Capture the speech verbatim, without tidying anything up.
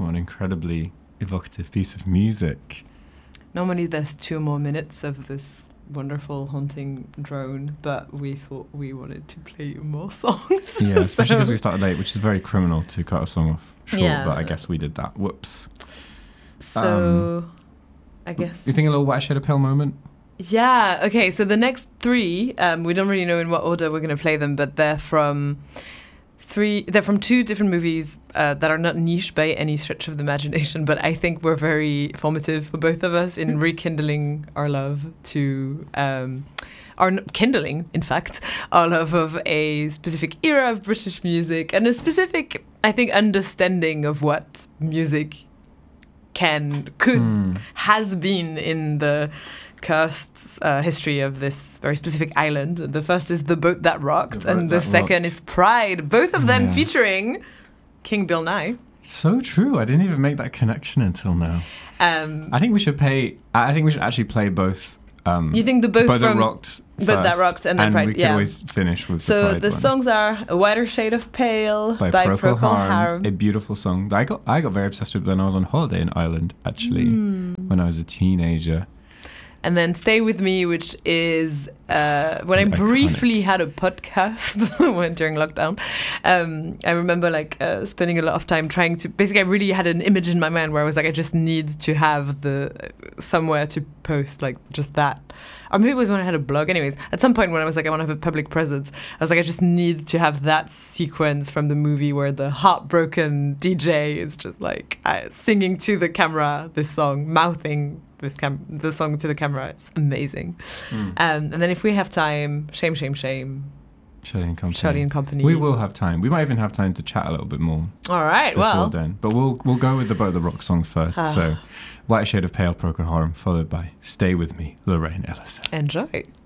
What an incredibly evocative piece of music. Normally there's two more minutes of this wonderful haunting drone, but we thought we wanted to play more songs. Yeah, especially So- because we started late, which is very criminal to cut a song off short, Yeah. but I guess we did that. Whoops. So, I guess. You think a little White Shade of Pale moment? Yeah, okay, so the next three, um, we don't really know in what order we're going to play them, but they're from three, they're from two different movies uh, that are not niche by any stretch of the imagination, but I think were very formative for both of us in rekindling our love to, um, our n- kindling, in fact, our love of a specific era of British music and a specific, I think, understanding of what music can, could, Hmm. has been in the cursed uh, history of this very specific island. The first is The Boat That Rocked, The Boat and the That second Rocked. is Pride, both of them Yeah. featuring King Bill Nye. So true. I didn't even make that connection until now. Um, I think we should pay. I think we should actually play both. Um, you think the both Boat That from... Rocked Boat That first, Rocked and then Pride, we could yeah. always finish with So the Pride the one. songs are A Whiter Shade of Pale by, by, Procol, Procol Harum, Harum. a beautiful song that I got I got very obsessed with when I was on holiday in Ireland, actually, Hmm. when I was a teenager. And then Stay With Me, which is uh, when I Iconic. briefly had a podcast when during lockdown. Um, I remember like uh, spending a lot of time trying to. Basically, I really had an image in my mind where I was like, I just need to have the somewhere to post like just that. Or maybe it was when I had a blog. Anyways, at some point when I was like, I want to have a public presence, I was like, I just need to have that sequence from the movie where the heartbroken D J is just like uh, singing to the camera this song, mouthing this cam- the song to the camera. It's amazing. Mm. Um, and then if we have time, Shame, Shame, Shame, Shirley and Company. Shirley and Company. We will have time. We might even have time to chat a little bit more All right, before well. then. But we'll we'll go with the Boat That Rock song first. Ah. So, White Shade of Pale, Procol Harum, followed by Stay With Me, Lorraine Ellison. Enjoy.